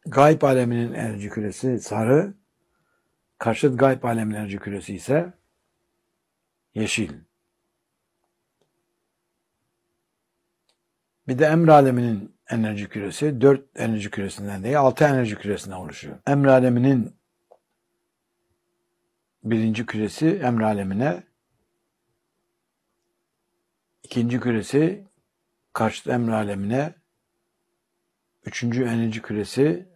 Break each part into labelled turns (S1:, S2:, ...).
S1: Gayb aleminin enerji küresi sarı, karşıt gayb aleminin enerji küresi ise yeşil. Bir de emr aleminin enerji küresi 4 enerji küresinden değil 6 enerji küresinden oluşuyor. Emr aleminin birinci küresi emr alemine, ikinci küresi karşıt emr alemine, üçüncü enerji küresi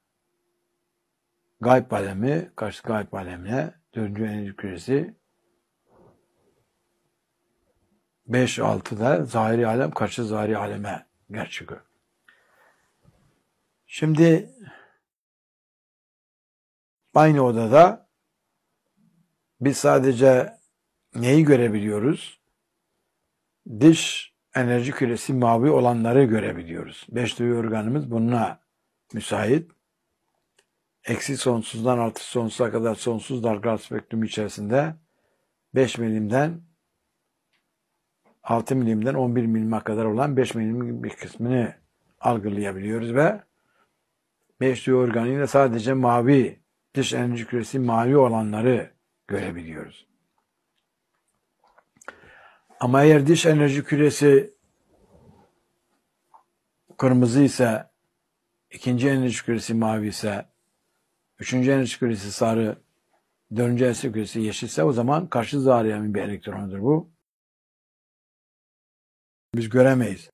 S1: gayb alemi, karşıt gayb alemine, dördüncü enerji küresi 5-6 da zahiri alem, karşıt zahiri aleme gerçeği. Şimdi aynı odada biz sadece neyi görebiliyoruz? Dış enerji küresi mavi olanları görebiliyoruz. 5 duyu organımız bununla müsait. Eksi sonsuzdan artı sonsuza kadar sonsuz dalgalar spektrumu içerisinde 5 milimden 6 milimden 11 milime kadar olan 5 milimin bir kısmını algılayabiliyoruz ve 5 duyu organıyla sadece mavi, dış enerji küresi mavi olanları görebiliyoruz. Ama eğer dış enerji küresi kırmızı ise, ikinci enerji küresi mavi ise, üçüncü enerji küresi sarı, dördüncü enerji küresi yeşilse o zaman karşı zahiriyemin bir elektronudur bu. Biz göremeyiz.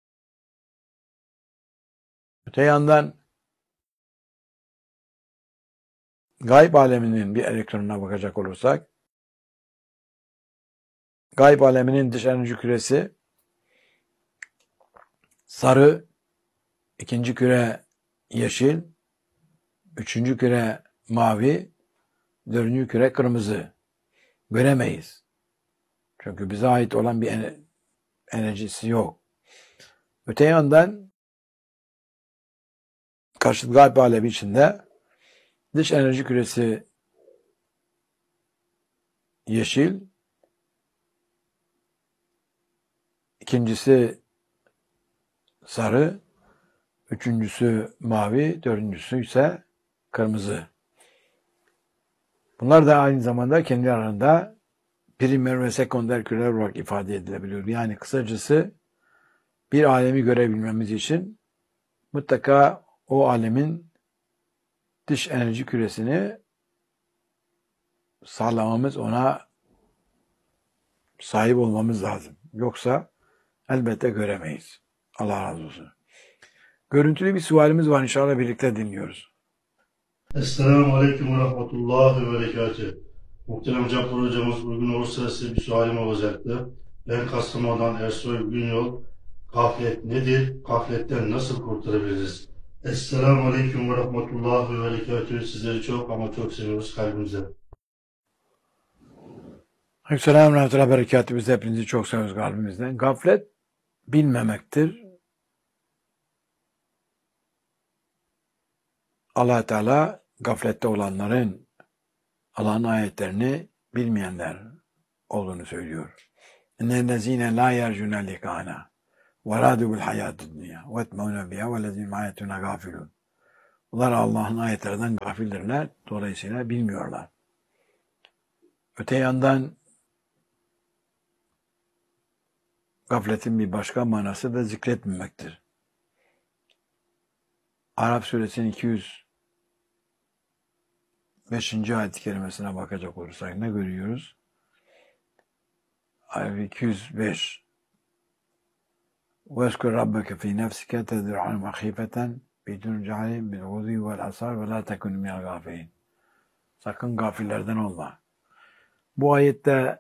S1: Öte yandan gayb aleminin bir elektronuna bakacak olursak, gayb aleminin dış enerji küresi sarı, ikinci küre yeşil, üçüncü küre mavi, dördüncü küre kırmızı. Göremeyiz. Çünkü bize ait olan bir enerjisi yok. Öte yandan karşıt gayb alemi içinde dış enerji küresi yeşil, ikincisi sarı, üçüncüsü mavi, dördüncüsü ise kırmızı. Bunlar da aynı zamanda kendi arasında primer ve sekonder küreler olarak ifade edilebiliyor. Yani kısacası bir alemi görebilmemiz için mutlaka o alemin dış enerji küresini sağlamamız, ona sahip olmamız lazım. Yoksa elbette göremeyiz. Allah razı olsun. Görüntülü bir sualimiz var, inşallah birlikte dinliyoruz.
S2: Esselamu Aleyküm ve Rahmetullahi ve Berekatühü. Muhterem Cappar hocamız, uygun olursa size bir sualim olacaktı. Ben Kastamonu'dan Ersoy Günyol. Gaflet nedir? Gafletten nasıl kurtulabiliriz? Esselamu Aleyküm ve Rahmetullahi ve Berekatühü. Sizleri çok ama çok seviyoruz kalbimize.
S1: Aleykümselam ve rahmetullahi ve berekatühü. Biz de hepinizi çok seviyoruz kalbimizden. Gaflet bilmemektir. Allah Teala gaflette olanların Allah'ın ayetlerini bilmeyenler olduğunu söylüyor. İnnellezîne lâ yercûne likâna ve râdû bil hayâtid dünya ve etmeûne biha ve lezîm âyetûne gâfilûn. Bunlar Allah'ın ayetlerinden gafildirler. Dolayısıyla bilmiyorlar. Öte yandan gafletin bir başka manası da zikretmemektir. Araf suresinin 205. ayet-i kerimesine bakacak olursak ne görüyoruz? Ayet 205. وَاذْكُرْ رَبَّكَ فِي نَفْسِكَ تَضَرُّعًا وَخِيفَةً بِدُونِ جَهْرٍ بِالْغُدُوِّ وَالْآصَالِ وَلَا تَكُنْ مِنَ الْغَافِلِينَ. Sakın gafillerden olma. Bu ayette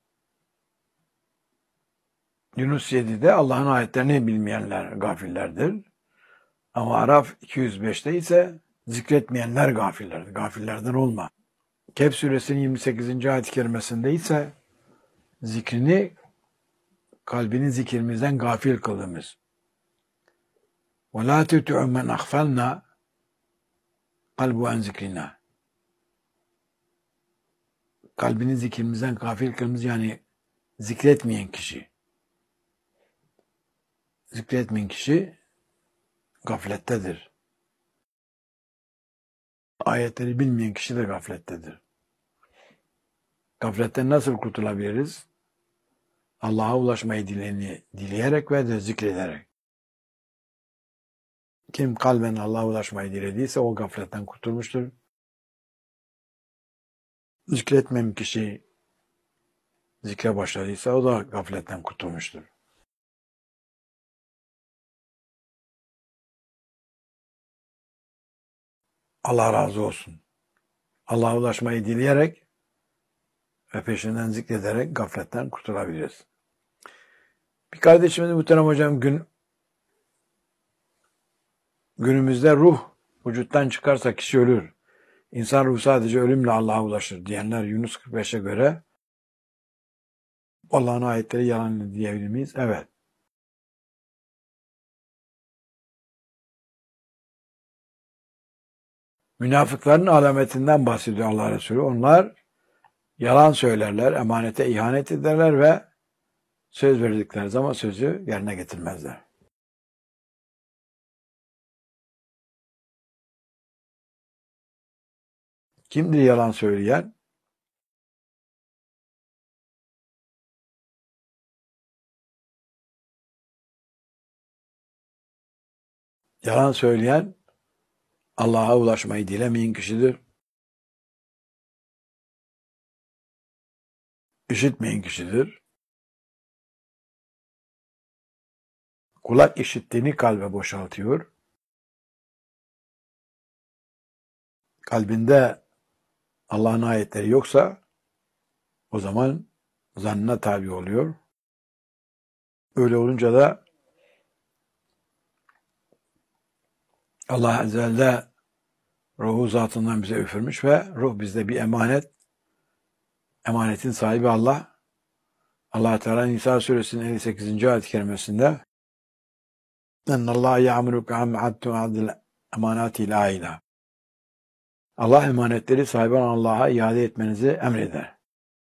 S1: Yunus 7'de Allah'ın ayetlerini bilmeyenler gafillerdir. Ama Araf 205'te ise zikretmeyenler gafillerdir. Gafillerden olma. Kehf suresinin 28. ayet-i kerimesinde ise zikrini, kalbini zikrimizden gafil kıldığımız. وَلَا تُطِعُ مَنْ أَغْفَلْنَا قَلْبُ عَنْ ذِكْرِنَا. Kalbini zikrimizden gafil kıldığımız, yani zikretmeyen kişi. Zikretmeyen kişi gaflettedir. Ayetleri bilmeyen kişi de gaflettedir. Gafletten nasıl kurtulabiliriz? Allah'a ulaşmayı dileyerek ve de zikrederek. Kim kalben Allah'a ulaşmayı dilediyse o gafletten kurtulmuştur. Zikretmeyen kişi zikre başladıysa o da gafletten kurtulmuştur. Allah razı olsun. Allah'a ulaşmayı dileyerek ve peşinden zikrederek gafletten kurtulabiliriz. Bir kardeşimiz muhterem hocam günümüzde ruh vücuttan çıkarsa kişi ölür. İnsan ruhu sadece ölümle Allah'a ulaşır diyenler Yunus 45'e göre Allah'ın ayetleri yalan diyebilir miyiz? Evet. Münafıkların alametinden bahsediyor Allah Resulü. Onlar yalan söylerler, emanete ihanet ederler ve söz verdikleri zaman sözü yerine getirmezler. Kimdir yalan söyleyen? Yalan söyleyen Allah'a ulaşmayı dilemeyen kişidir. İşitmeyen kişidir. Kulak işittiğini kalbe boşaltıyor. Kalbinde Allah'ın ayetleri yoksa o zaman zannına tabi oluyor. Öyle olunca da Allah Azze ve Celle ruhu zatından bize üfürmüş ve ruh bizde bir emanet. Emanetin sahibi Allah. Allah Teala Nisa suresinin 58. ayet-i kerimesinde "Ennallâhe ya'muruke am'attu adil emanati ilahilah." Allah emanetleri sahibi olan Allah'a iade etmenizi emreder.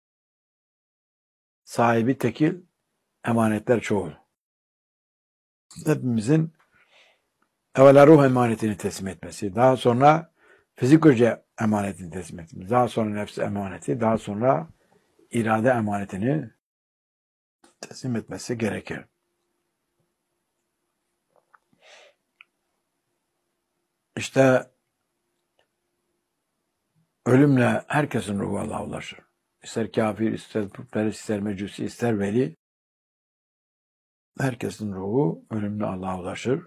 S1: Sahibi tekil, emanetler çoğul. Hepimizin evvela ruh emanetini teslim etmesi, daha sonra fizik güce emanetini teslim etmesi, daha sonra nefs emaneti, daha sonra irade emanetini teslim etmesi gerekir. İşte ölümle herkesin ruhu Allah'a ulaşır. İster kafir, ister putperest, ister mecusi, ister veli. Herkesin ruhu ölümle Allah'a ulaşır.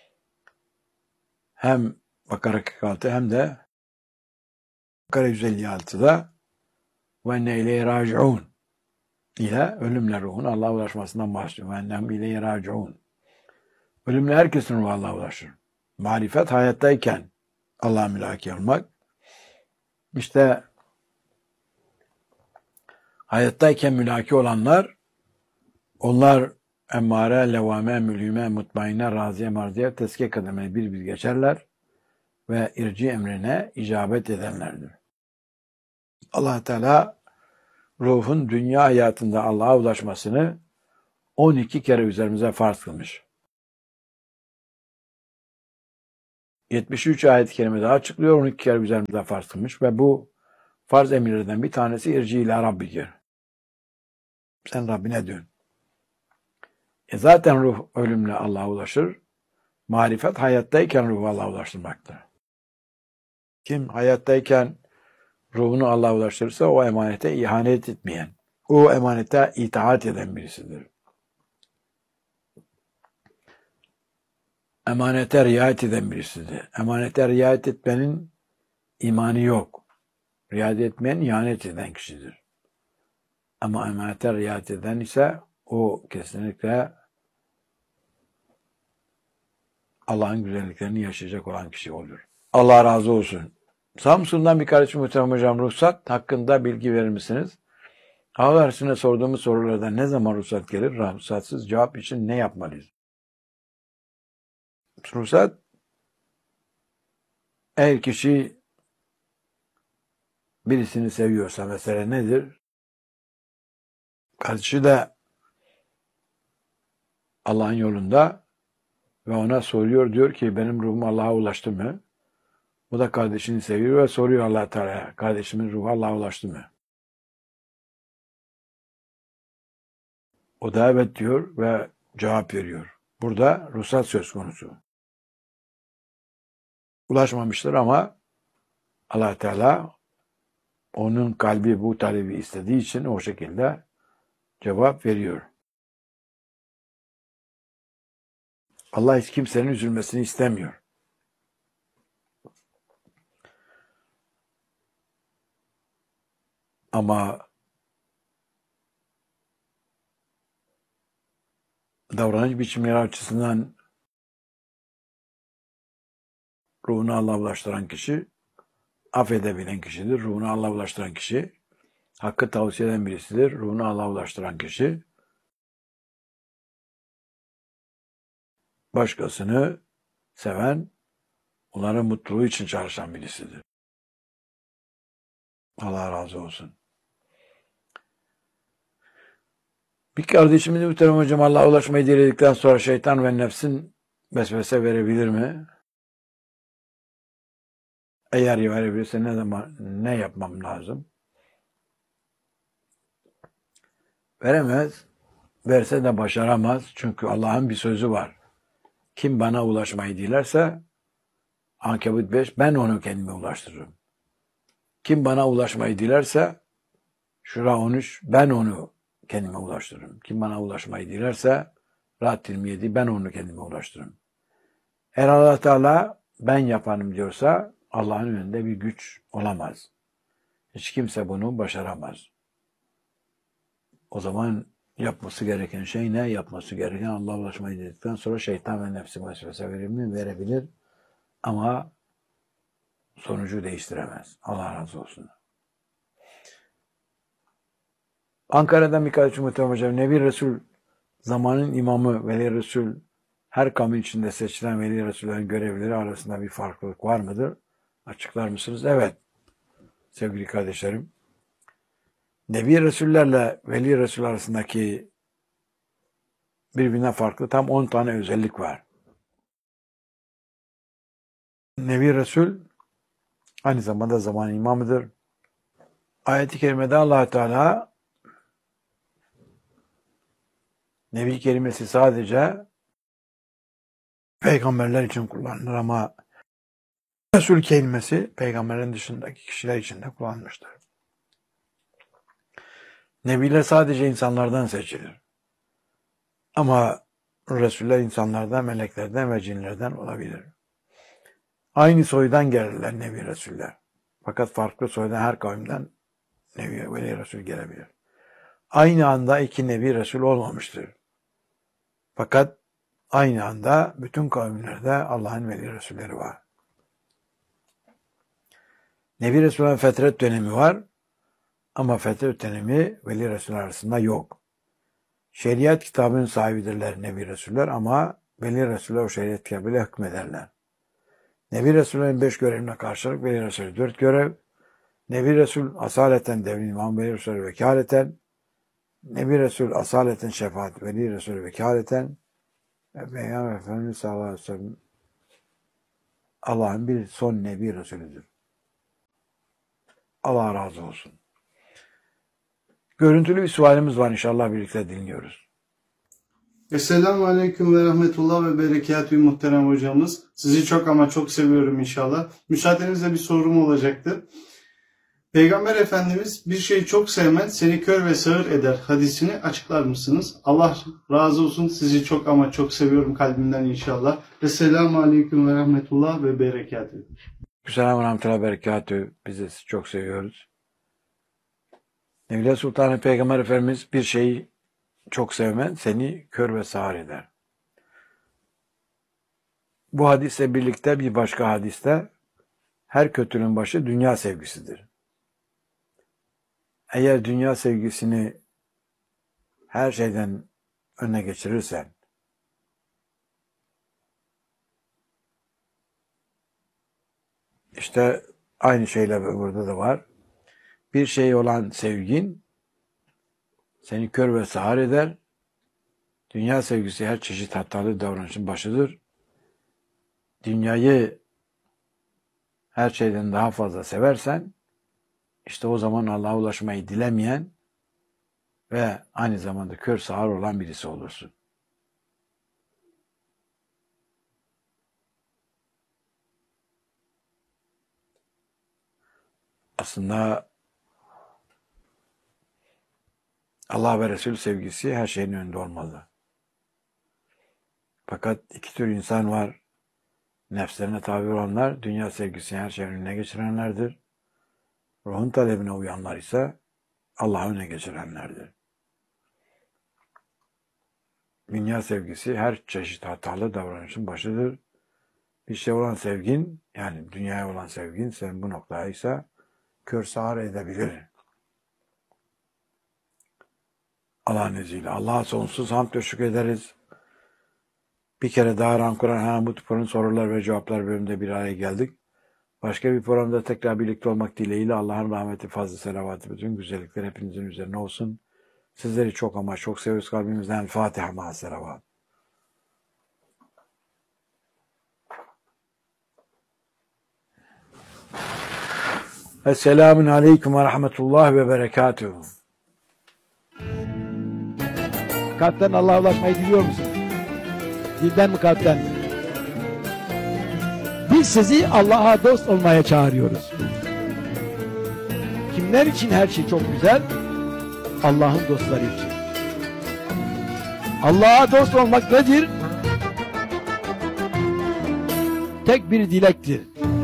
S1: Hem Bakara 46 hem de Bakara 156'da ve enne ileyhi raciun ile ölümle ruhun Allah'a ulaşmasından bahsediyor. Ve ennem ileyhi raciun. Ölümle herkesin ruhu Allah'a ulaşır. Marifet hayattayken Allah'a mülaki olmak. İşte hayattayken mülaki olanlar, onlar emmare, levame, mülhime, mutmainne, raziye, marziye, tezkiye kademeni bir bir geçerler ve irci emrine icabet edenlerdir. Allah Teala ruhun dünya hayatında Allah'a ulaşmasını 12 kere üzerimize farz kılmış. 73 ayet-i kerime daha açıklıyor, 12 kere üzerimize farz kılmış ve bu farz emirlerden bir tanesi irci ila Rabbidir. Sen Rabbine dön. Zaten ruh ölümle Allah'a ulaşır. Marifet hayattayken ruhu Allah'a ulaştırmaktır. Kim hayattayken ruhunu Allah'a ulaştırırsa o emanete ihanet etmeyen, o emanete itaat eden birisidir. Emanete riayet eden birisidir. Emanete riayet etmenin imanı yok. Riayet etmeyen ihanet eden kişidir. Ama emanete riayet eden ise o kesinlikle Allah'ın güzelliklerini yaşayacak olan kişi olur. Allah razı olsun. Samsun'dan bir kardeşim muhterem hocam, ruhsat hakkında bilgi verir misiniz? Hava arasında sorduğumuz sorularda ne zaman ruhsat gelir? Ruhsatsız cevap için ne yapmalıyız? Ruhsat, eğer kişi birisini seviyorsa mesela nedir? Kardeşi de Allah'ın yolunda ve ona soruyor, diyor ki benim ruhumu Allah'a ulaştı mı? Bu da kardeşini seviyor ve soruyor Allah Teala, kardeşimin ruhu Allah'a ulaştı mı? O da evet diyor ve cevap veriyor. Burada ruhsat söz konusu. Ulaşmamıştır ama Allah Teala onun kalbi bu talebi istediği için o şekilde cevap veriyor. Allah hiç kimsenin üzülmesini istemiyor. Ama davranış biçimleri açısından ruhunu Allah'a ulaştıran kişi, affedebilen kişidir. Ruhunu Allah'a ulaştıran kişi, hakkı tavsiye eden birisidir. Ruhunu Allah'a ulaştıran kişi, başkasını seven, onların mutluluğu için çalışan birisidir. Allah razı olsun. Bir kardeşimiz muhterem hocam Allah'a ulaşmayı diledikten sonra şeytan ve nefsin vesvese verebilir mi? Eğer verebilirse ne yapmam lazım? Veremez. Verse de başaramaz. Çünkü Allah'ın bir sözü var. Kim bana ulaşmayı dilerse Ankebut 5 ben onu kendime ulaştırırım. Kim bana ulaşmayı dilerse Şura 13 ben onu kendime ulaştırırım. Kim bana ulaşmayı dilerse Ra'd 27 ben onu kendime ulaştırırım. Eğer Allah Teala ben yapanım diyorsa Allah'ın önünde bir güç olamaz. Hiç kimse bunu başaramaz. O zaman yapması gereken şey ne? Yapması gereken Allah'a ulaşmayı dedikten sonra şeytan ve nefsi vesvese verir mi? Verebilir. Ama sonucu değiştiremez. Allah razı olsun. Ankara'dan bir kardeşim muhtemelen hocam. Nebi Resul zamanın imamı Veli Resul her kavmin içinde seçilen Veli Resullerin görevleri arasında bir farklılık var mıdır? Açıklar mısınız? Evet. Sevgili kardeşlerim. Nebi Resullerle Veli Resul arasındaki birbirine farklı tam 10 tane özellik var. Nebi Resul aynı zamanda zaman imamıdır. Ayet-i kerimede Allah Teala Nebi kelimesi sadece peygamberler için kullanılır ama Resul kelimesi peygamberlerin dışındaki kişiler için de kullanılmıştır. Nebiler sadece insanlardan seçilir. Ama Resuller insanlardan, meleklerden ve cinlerden olabilir. Aynı soydan gelirler Nebi Resuller. Fakat farklı soydan her kavimden Nebi Veli Resul gelebilir. Aynı anda iki Nebi Resul olmamıştır. Fakat aynı anda bütün kavimlerde Allah'ın Veli Resulleri var. Nebi Resul'ün fetret dönemi var ama fetret dönemi Veli Resul arasında yok. Şeriat kitabının sahibidirler Nebi Resuller ama Veli Resuller o şeriat kitabıyla hükmederler. Nebi Resul'ün 5 görevine karşılık Veli Resul'ün 4 görev. Nebi Resul asaleten devrin imam, Veli Resul'ü vekaleten. Nebi Resul asaleten şefaat, Veli Resul'ü vekaleten. Ve Peygamber Efendimiz sallallahu aleyhi ve sellem Allah'ın bir son Nebi Resulüdür. Allah razı olsun. Görüntülü bir sualimiz var inşallah birlikte dinliyoruz.
S3: Esselamu Aleyküm ve Rahmetullah ve Berekatü muhterem hocamız. Sizi çok ama çok seviyorum inşallah. Müsaadenizle bir sorum olacaktı. Peygamber Efendimiz bir şeyi çok sevmen seni kör ve sağır eder hadisini açıklar mısınız? Allah razı olsun. Sizi çok ama çok seviyorum kalbimden inşallah. Esselamu Aleyküm ve Rahmetullah ve Berekatü.
S1: Selamun Rahmetullah ve Berekatü. Biz de sizi çok seviyoruz. Nevle Sultanı Peygamber Efendimiz bir şeyi çok sevmen seni kör ve sağır eder. Bu hadisle birlikte bir başka hadiste her kötülüğün başı dünya sevgisidir. Eğer dünya sevgisini her şeyden önüne geçirirsen, işte aynı şeyler burada da var. Bir şey olan sevgin seni kör ve sağır eder. Dünya sevgisi her çeşit hatalı davranışın başıdır. Dünyayı her şeyden daha fazla seversen, işte o zaman Allah'a ulaşmayı dilemeyen ve aynı zamanda kör sağır olan birisi olursun. Aslında Allah ve Resul sevgisi her şeyin önünde olmalı. Fakat iki tür insan var. Nefslerine tabi olanlar, dünya sevgisini her şeyin önüne geçirenlerdir. Ruhun talebine uyanlar ise Allah'ı öne geçirenlerdir. Dünya sevgisi her çeşit hatalı davranışın başıdır. Bir şey olan sevgin, yani dünyaya olan sevgin sen bu noktaya ise kör sağır edebilir. Allah'ın izniyle. Allah'a sonsuz hamd ve şükrederiz. Bir kere daha Kur'an Hamut Kur'an sorular ve cevaplar bölümünde bir araya geldik. Başka bir programda tekrar birlikte olmak dileğiyle Allah'ın rahmeti, fazla selavatı, bütün güzellikler hepinizin üzerine olsun. Sizleri çok ama çok seviyoruz kalbimizden. Fatiha ma'a selavat. Esselamun aleyküm ve rahmetullah ve berekatuhu.
S4: Kalpten Allah'a ulaşmayı diliyor musun? Dilden mi kalpten mi? Biz sizi Allah'a dost olmaya çağırıyoruz. Kimler için her şey çok güzel? Allah'ın dostları için. Allah'a dost olmak nedir? Tek bir dilektir.